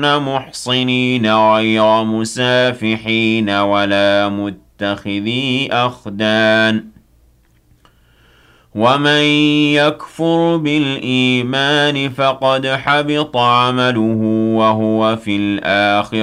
محصنين غير مسافحين ولا متخذي أخدان ومن يكفر بالإيمان فقد حبط عمله وهو في الآخرة